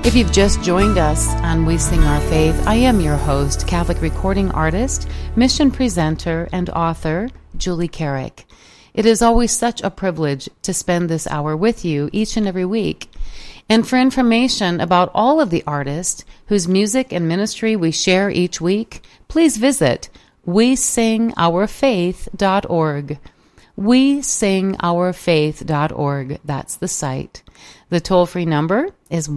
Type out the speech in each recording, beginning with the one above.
If you've just joined us on We Sing Our Faith, I am your host, Catholic recording artist, mission presenter, and author, Julie Carrick. It is always such a privilege to spend this hour with you each and every week. And for information about all of the artists whose music and ministry we share each week, please visit wesingourfaith.org. wesingourfaith.org. That's the site. The toll-free number is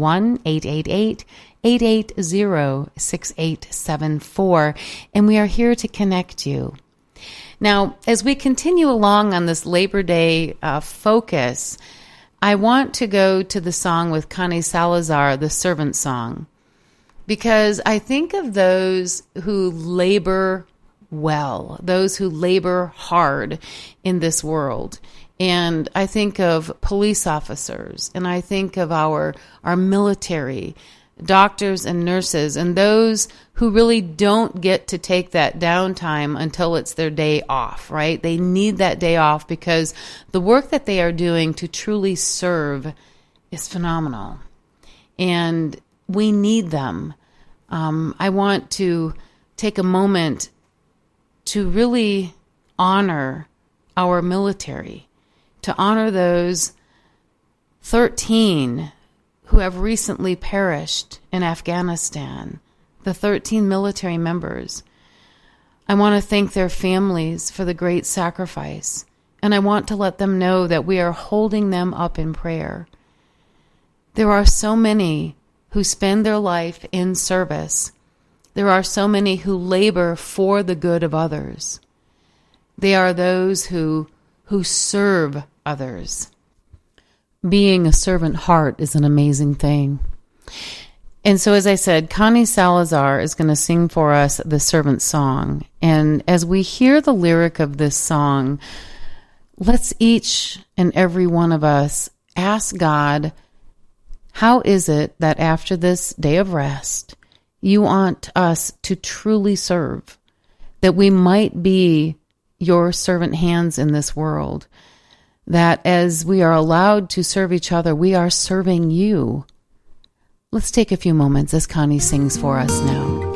1-888-880-6874, and we are here to connect you. Now, as we continue along on this Labor Day focus, I want to go to the song with Connie Salazar, the Servant Song, because I think of those who labor well, those who labor hard in this world. And I think of police officers, and I think of our military, doctors and nurses, and those who really don't get to take that downtime until it's their day off, right? They need that day off because the work that they are doing to truly serve is phenomenal. And we need them. I want to take a moment to really honor our military, to honor those 13 who have recently perished in Afghanistan, the 13 military members. I want to thank their families for the great sacrifice, and I want to let them know that we are holding them up in prayer. There are so many who spend their life in service. There are so many who labor for the good of others. They are those who serve others. Being a servant heart is an amazing thing. And so, as I said, Connie Salazar is going to sing for us the Servant Song. And as we hear the lyric of this song, let's each and every one of us ask God, how is it that after this day of rest, you want us to truly serve, that we might be your servant hands in this world, that as we are allowed to serve each other, we are serving you. Let's take a few moments as Connie sings for us now.